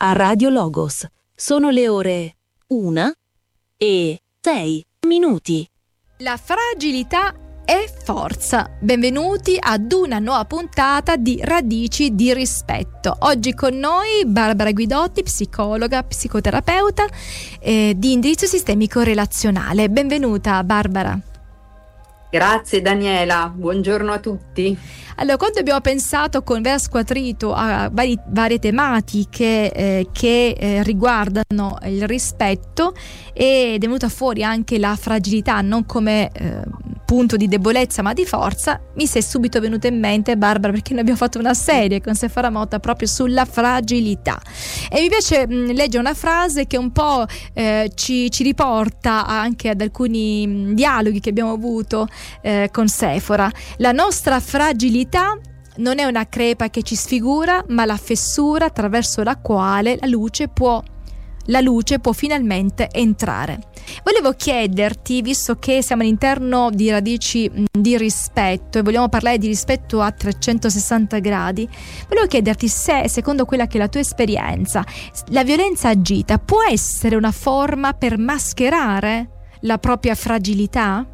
a Radio Logos. Sono le ore 1:06. La fragilità è forza. Benvenuti ad una nuova puntata di Radici di Rispetto. Oggi con noi Barbara Guidotti, psicologa, psicoterapeuta di indirizzo sistemico relazionale. Benvenuta Barbara. Grazie Daniela, buongiorno a tutti. Allora, quando abbiamo pensato con Vera Squatrito a varie tematiche che riguardano il rispetto, ed è venuta fuori anche la fragilità non come punto di debolezza ma di forza, mi sei subito venuta in mente, Barbara, perché noi abbiamo fatto una serie con Stefano Motta proprio sulla fragilità, e mi piace leggere una frase che un po' ci riporta anche ad alcuni dialoghi che abbiamo avuto con Sephora. La nostra fragilità non è una crepa che ci sfigura, ma la fessura attraverso la quale la luce può finalmente entrare. Volevo chiederti, visto che siamo all'interno di Radici di Rispetto e vogliamo parlare di rispetto a 360 gradi, volevo chiederti se, secondo quella che è la tua esperienza, la violenza agita può essere una forma per mascherare la propria fragilità?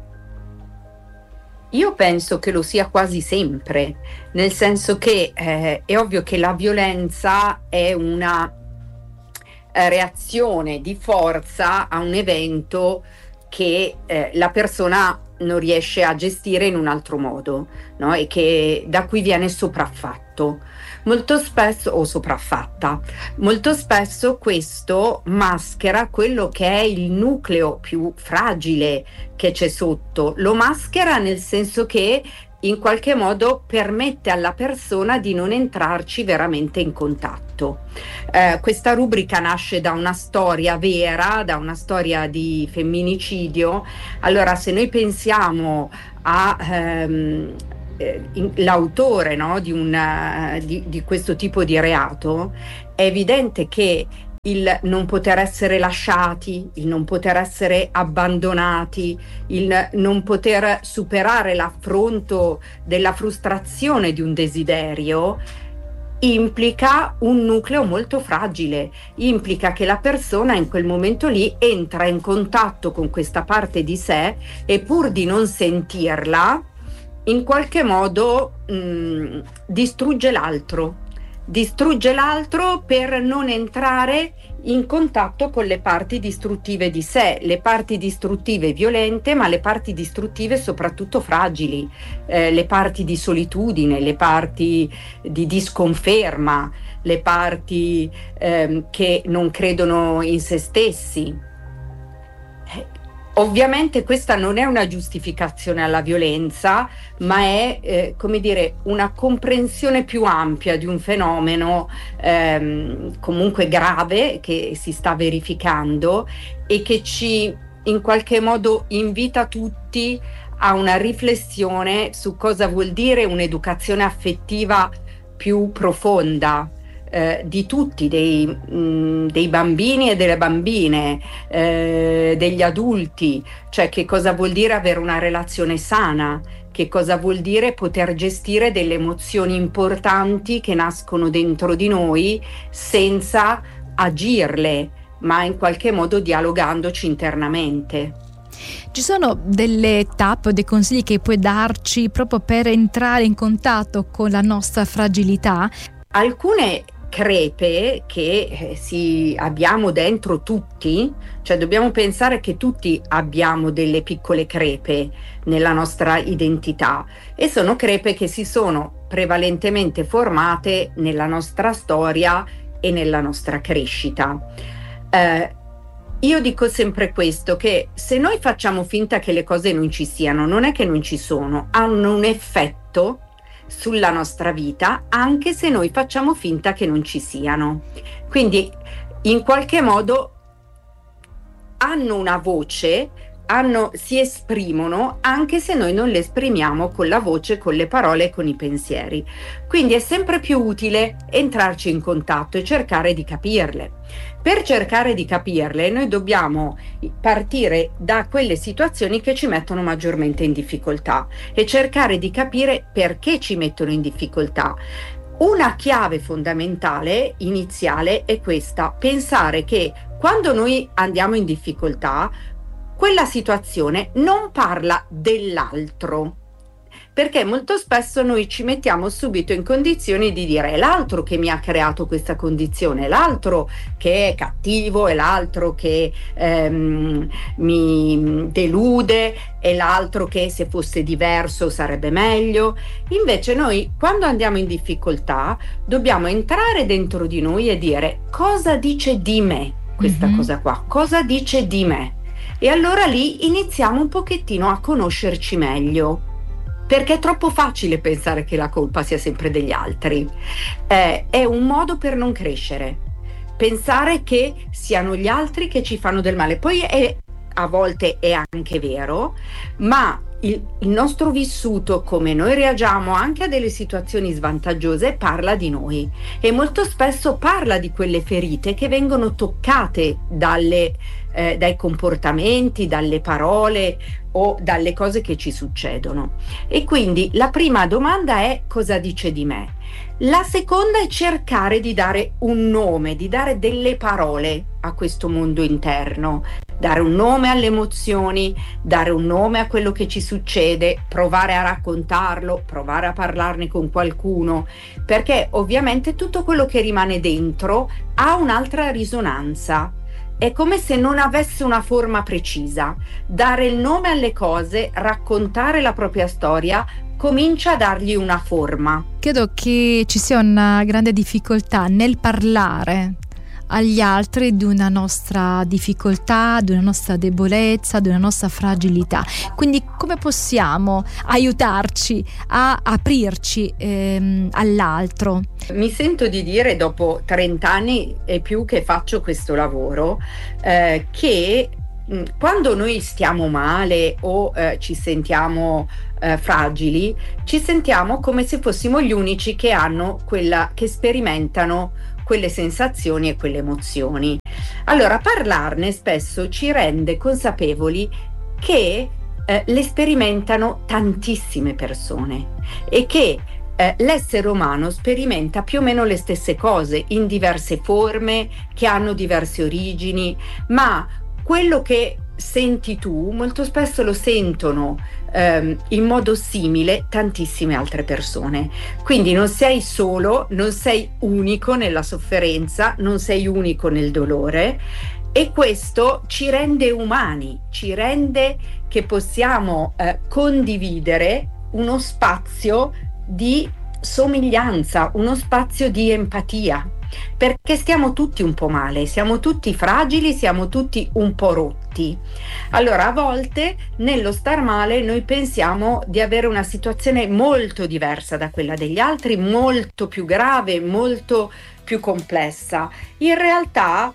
Io penso che lo sia quasi sempre, nel senso che è ovvio che la violenza è una reazione di forza a un evento che la persona non riesce a gestire in un altro modo, no? E che da cui viene sopraffatto molto spesso o sopraffatta. Molto spesso questo maschera quello che è il nucleo più fragile che c'è sotto, lo maschera nel senso che in qualche modo permette alla persona di non entrarci veramente in contatto. Questa rubrica nasce da una storia vera, da una storia di femminicidio. Allora, se noi pensiamo a l'autore, no, di questo tipo di reato, è evidente che il non poter essere lasciati, il non poter essere abbandonati, il non poter superare l'affronto della frustrazione di un desiderio implica un nucleo molto fragile, implica che la persona in quel momento lì entra in contatto con questa parte di sé e pur di non sentirla, in qualche modo distrugge l'altro per non entrare in contatto con le parti distruttive di sé, le parti distruttive violente, ma le parti distruttive soprattutto fragili, le parti di solitudine, le parti di sconferma, le parti che non credono in se stessi. Ovviamente questa non è una giustificazione alla violenza, ma è una comprensione più ampia di un fenomeno comunque grave che si sta verificando e che ci in qualche modo invita tutti a una riflessione su cosa vuol dire un'educazione affettiva più profonda. Di tutti, dei bambini e delle bambine, degli adulti, cioè che cosa vuol dire avere una relazione sana, che cosa vuol dire poter gestire delle emozioni importanti che nascono dentro di noi senza agirle, ma in qualche modo dialogandoci internamente. Ci sono delle tappe o dei consigli che puoi darci proprio per entrare in contatto con la nostra fragilità? Alcune crepe che abbiamo dentro tutti, cioè dobbiamo pensare che tutti abbiamo delle piccole crepe nella nostra identità, e sono crepe che si sono prevalentemente formate nella nostra storia e nella nostra crescita. Io dico sempre questo, che se noi facciamo finta che le cose non ci siano, non è che non ci sono, hanno un effetto sulla nostra vita anche se noi facciamo finta che non ci siano. Quindi in qualche modo hanno una voce, si esprimono anche se noi non le esprimiamo con la voce, con le parole e con i pensieri. Quindi è sempre più utile entrarci in contatto e cercare di capirle. Per cercare di capirle noi dobbiamo partire da quelle situazioni che ci mettono maggiormente in difficoltà e cercare di capire perché ci mettono in difficoltà. Una chiave fondamentale iniziale è questa: pensare che quando noi andiamo in difficoltà, quella situazione non parla dell'altro, perché molto spesso noi ci mettiamo subito in condizioni di dire: è l'altro che mi ha creato questa condizione, è l'altro che è cattivo, è l'altro che mi delude, è l'altro che se fosse diverso sarebbe meglio. Invece noi, quando andiamo in difficoltà, dobbiamo entrare dentro di noi e dire: cosa dice di me questa cosa qua? Cosa dice di me? E allora lì iniziamo un pochettino a conoscerci meglio, perché è troppo facile pensare che la colpa sia sempre degli altri. È un modo per non crescere, pensare che siano gli altri che ci fanno del male. Poi a volte è anche vero, ma il nostro vissuto, come noi reagiamo anche a delle situazioni svantaggiose, parla di noi, e molto spesso parla di quelle ferite che vengono toccate dai comportamenti, dalle parole o dalle cose che ci succedono. E quindi la prima domanda è: cosa dice di me? La seconda è cercare di dare un nome, di dare delle parole a questo mondo interno, dare un nome alle emozioni, dare un nome a quello che ci succede, provare a raccontarlo, provare a parlarne con qualcuno, perché ovviamente tutto quello che rimane dentro ha un'altra risonanza. È come se non avesse una forma precisa. Dare il nome alle cose, raccontare la propria storia, comincia a dargli una forma. Credo che ci sia una grande difficoltà nel parlare agli altri di una nostra difficoltà, di una nostra debolezza, di una nostra fragilità. Quindi come possiamo aiutarci a aprirci all'altro? Mi sento di dire, dopo 30 anni e più che faccio questo lavoro, che quando noi stiamo male o ci sentiamo fragili, ci sentiamo come se fossimo gli unici che sperimentano quelle sensazioni e quelle emozioni. Allora, parlarne spesso ci rende consapevoli che le sperimentano tantissime persone e che l'essere umano sperimenta più o meno le stesse cose in diverse forme, che hanno diverse origini, ma quello che senti tu molto spesso lo sentono in modo simile tantissime altre persone. Quindi non sei solo, non sei unico nella sofferenza, non sei unico nel dolore, e questo ci rende umani, ci rende che possiamo condividere uno spazio di somiglianza, uno spazio di empatia, perché stiamo tutti un po' male, siamo tutti fragili, siamo tutti un po' rotti. Allora, a volte nello star male noi pensiamo di avere una situazione molto diversa da quella degli altri, molto più grave, molto più complessa. In realtà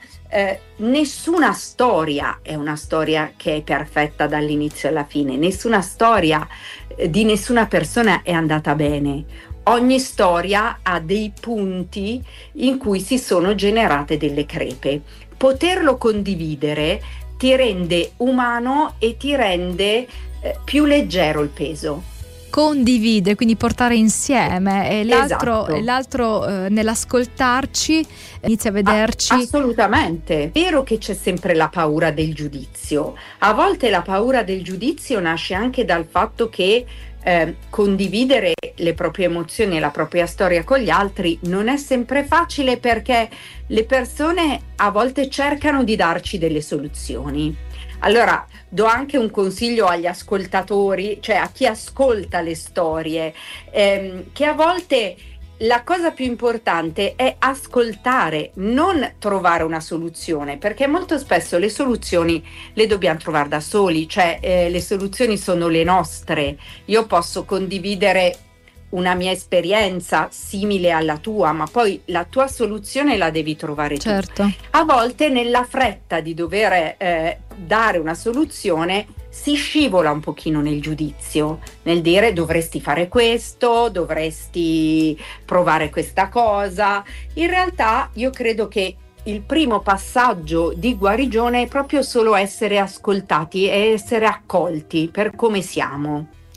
nessuna storia è una storia che è perfetta dall'inizio alla fine, nessuna storia di nessuna persona è andata bene. Ogni storia ha dei punti in cui si sono generate delle crepe. Poterlo condividere ti rende umano e ti rende più leggero il peso. Condivide, quindi portare insieme, e l'altro, Esatto. Nell'ascoltarci inizia a vederci. Assolutamente. È vero che c'è sempre la paura del giudizio. A volte la paura del giudizio nasce anche dal fatto che condividere le proprie emozioni e la propria storia con gli altri non è sempre facile, perché le persone a volte cercano di darci delle soluzioni. Allora, do anche un consiglio agli ascoltatori, cioè a chi ascolta le storie, che a volte la cosa più importante è ascoltare, non trovare una soluzione, perché molto spesso le soluzioni le dobbiamo trovare da soli, cioè le soluzioni sono le nostre. Io posso condividere una mia esperienza simile alla tua, ma poi la tua soluzione la devi trovare tu. Certo. A volte nella fretta di dover dare una soluzione si scivola un pochino nel giudizio, nel dire dovresti fare questo, dovresti provare questa cosa. In realtà io credo che il primo passaggio di guarigione è proprio solo essere ascoltati e essere accolti per come siamo.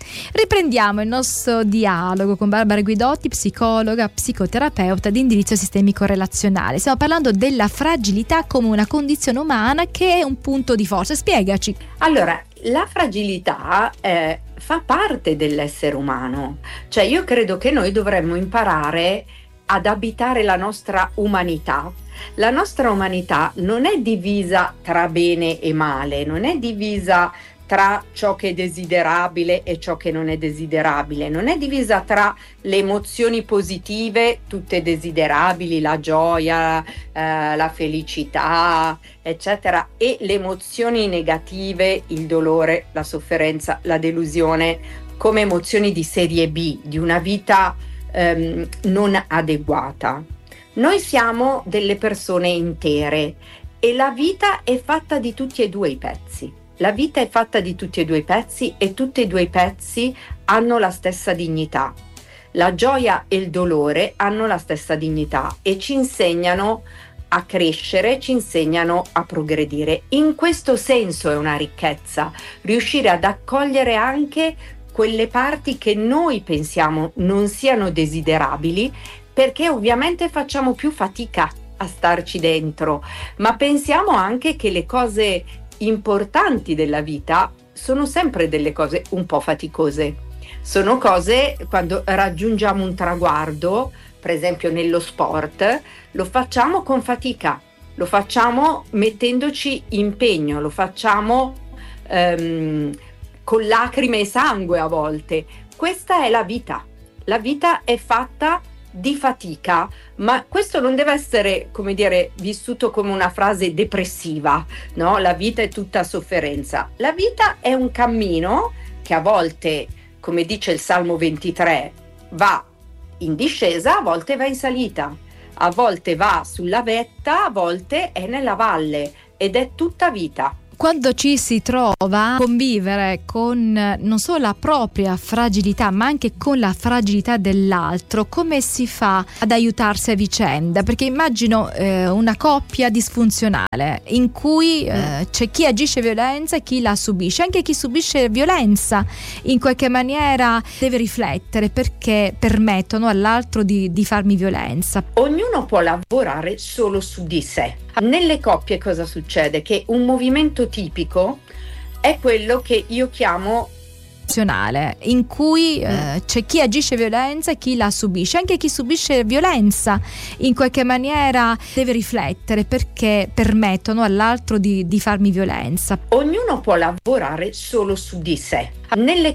Riprendiamo il nostro dialogo con Barbara Guidotti, psicologa, psicoterapeuta di indirizzo sistemico relazionale. Stiamo parlando della fragilità come una condizione umana che è un punto di forza. Spiegaci. Allora, la fragilità fa parte dell'essere umano, cioè io credo che noi dovremmo imparare ad abitare la nostra umanità. La nostra umanità non è divisa tra bene e male, non è divisa tra ciò che è desiderabile e ciò che non è desiderabile, non è divisa tra le emozioni positive, tutte desiderabili, la gioia, la felicità, eccetera, e le emozioni negative, il dolore, la sofferenza, la delusione, come emozioni di serie B, di una vita non adeguata. Noi siamo delle persone intere e la vita è fatta di tutti e due i pezzi. La vita è fatta di tutti e due i pezzi e tutti e due i pezzi hanno la stessa dignità. La gioia e il dolore hanno la stessa dignità e ci insegnano a crescere, ci insegnano a progredire. In questo senso è una ricchezza riuscire ad accogliere anche quelle parti che noi pensiamo non siano desiderabili, perché ovviamente facciamo più fatica a starci dentro, ma pensiamo anche che le cose importanti della vita sono sempre delle cose un po' faticose. Sono cose, quando raggiungiamo un traguardo, per esempio nello sport, lo facciamo con fatica, lo facciamo mettendoci impegno, lo facciamo con lacrime e sangue a volte. Questa è la vita. La vita è fatta di fatica, ma questo non deve essere, come dire, vissuto come una frase depressiva, no? La vita è tutta sofferenza. La vita è un cammino che a volte, come dice il Salmo 23, va in discesa, a volte va in salita, a volte va sulla vetta, a volte è nella valle, ed è tutta vita. Quando ci si trova a convivere con non solo la propria fragilità, ma anche con la fragilità dell'altro, come si fa ad aiutarsi a vicenda? Perché immagino una coppia disfunzionale in cui c'è chi agisce violenza e chi la subisce. Anche chi subisce violenza in qualche maniera deve riflettere, perché permettono all'altro di farmi violenza. Ognuno può lavorare solo su di sé. Nelle coppie cosa succede? Che un movimento tipico è quello che io chiamo in cui c'è chi agisce violenza e chi la subisce. Anche chi subisce violenza in qualche maniera deve riflettere, perché permettono all'altro di farmi violenza. Ognuno può lavorare solo su di sé. Nelle